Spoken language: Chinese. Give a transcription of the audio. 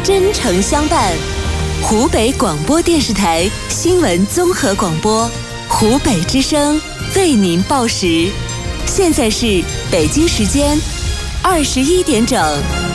真诚相伴。湖北广播电视台新闻综合广播，湖北之声为您报时。现在是北京时间21点整。